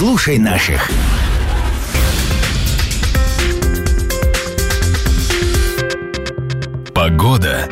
Слушай наших. Погода.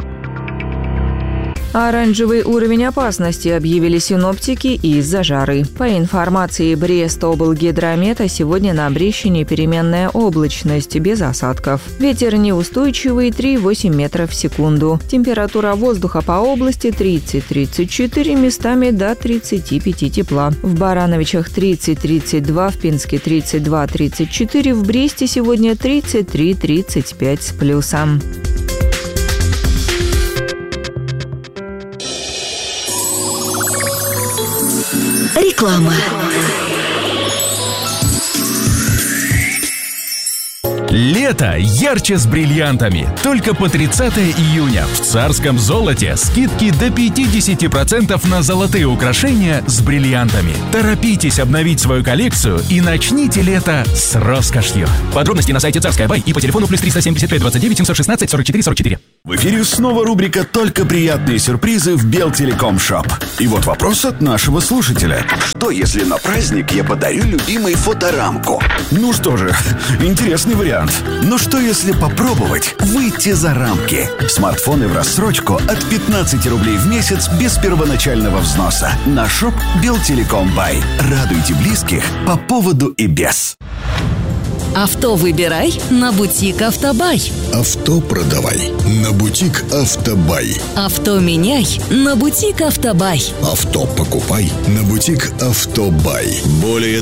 Оранжевый уровень опасности объявили синоптики из-за жары. По информации Брест-облгидромета, сегодня на Брещине переменная облачность, без осадков. Ветер неустойчивый 3,8 метров в секунду. Температура воздуха по области 30-34, местами до 35 тепла. В Барановичах 30-32, в Пинске 32-34, в Бресте сегодня 33-35 с плюсом. Реклама. Лето ярче с бриллиантами. Только по 30 июня в Царском золоте скидки до 50% на золотые украшения с бриллиантами. Торопитесь обновить свою коллекцию и начните лето с роскошью. Подробности на сайте Царская Бай и по телефону +375 29 716 44 44. В эфире снова рубрика «Только приятные сюрпризы» в Белтелеком Шоп. И вот вопрос от нашего слушателя. Что, если на праздник я подарю любимой фоторамку? Ну что же, интересный вариант. Но что, если попробовать выйти за рамки? Смартфоны в рассрочку от 15 рублей в месяц без первоначального взноса. На шоп Белтелеком Бай. Радуйте близких по поводу и без. Авто выбирай на бутик Автобай. Авто продавай на бутик Автобай. Авто меняй на бутик Автобай. Авто покупай на бутик Автобай. Более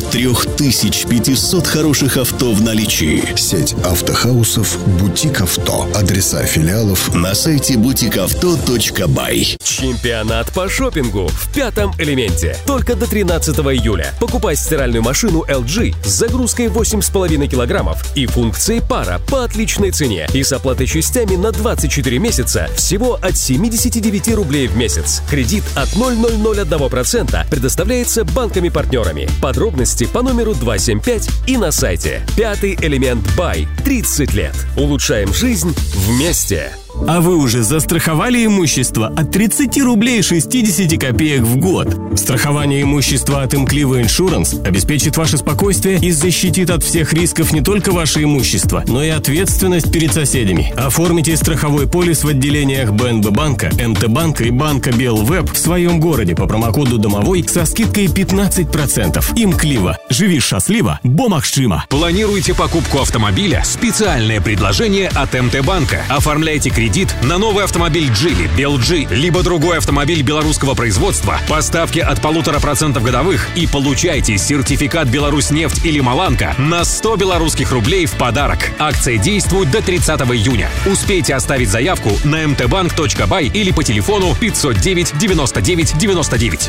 3500 хороших авто в наличии. Сеть автохаусов «Бутик Авто». Адреса филиалов на сайте butikavto.by. Чемпионат по шопингу в пятом элементе. Только до 13 июля. Покупай стиральную машину LG с загрузкой 8,5 килограммов и функцией пара по отличной цене и с оплатой частями на 24 месяца всего от 79 рублей в месяц. Кредит от 0,001% предоставляется банками-партнерами. Подробности по номеру 275 и на сайте. Пятый элемент Бай. 30 лет. Улучшаем жизнь вместе. А вы уже застраховали имущество от 30 рублей 60 копеек в год? Страхование имущества от Имклива Иншуранс обеспечит ваше спокойствие и защитит от всех рисков не только ваше имущество, но и ответственность перед соседями. Оформите страховой полис в отделениях БНБ банка, МТ банка и банка Белвеб в своем городе по промокоду «Домовой» со скидкой 15%. Имклива. Живи счастливо, бо магчима. Планируете покупку автомобиля? Специальное предложение от МТ банка. Оформляйте кредит на новый автомобиль Geely, BelG, либо другой автомобиль белорусского производства по ставке от 1,5% годовых и получайте сертификат «Беларусьнефть» или «Маланка» на 100 белорусских рублей в подарок. Акция действует до 30 июня. Успейте оставить заявку на mtbank.by или по телефону 509 99 99.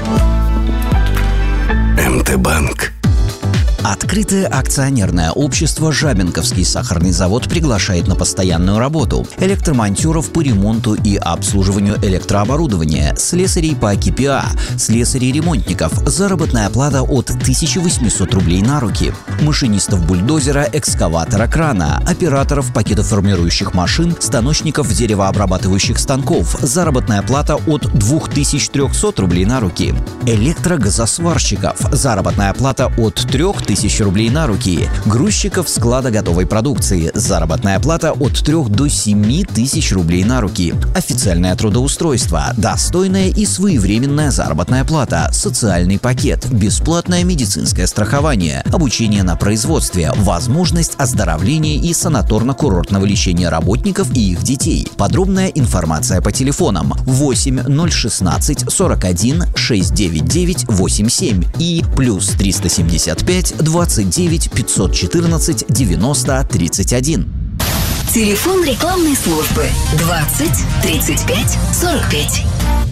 МТ-банк. Открытое акционерное общество «Жабинковский сахарный завод» приглашает на постоянную работу электромонтеров по ремонту и обслуживанию электрооборудования, слесарей по КПА, слесарей-ремонтников, заработная плата от 1800 рублей на руки, машинистов бульдозера, экскаватора, крана, операторов пакетоформирующих машин, станочников деревообрабатывающих станков, заработная плата от 2300 рублей на руки, электрогазосварщиков, заработная плата от 3000 рублей на руки, грузчиков склада готовой продукции, заработная плата от 3 до 7 тысяч рублей на руки, официальное трудоустройство, достойная и своевременная заработная плата, социальный пакет, бесплатное медицинское страхование, обучение на производстве, возможность оздоровления и санаторно-курортного лечения работников и их детей. Подробная информация по телефонам 8 016 41 699 87 и плюс 375 29 514 90 31. Телефон рекламной службы 20 35 45.